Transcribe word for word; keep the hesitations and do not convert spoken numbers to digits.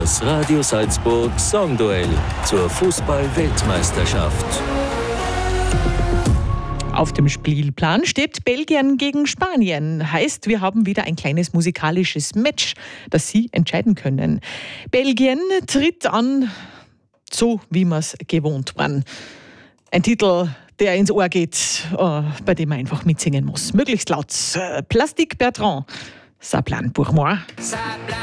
Das Radio Salzburg Songduell zur Fußball-Weltmeisterschaft. Auf dem Spielplan steht Belgien gegen Spanien. Heißt, wir haben wieder ein kleines musikalisches Match, das Sie entscheiden können. Belgien tritt an, so wie wir es gewohnt waren. Ein Titel, der ins Ohr geht, bei dem man einfach mitsingen muss. Möglichst laut. Plastique Bertrand. Ça plane pour moi.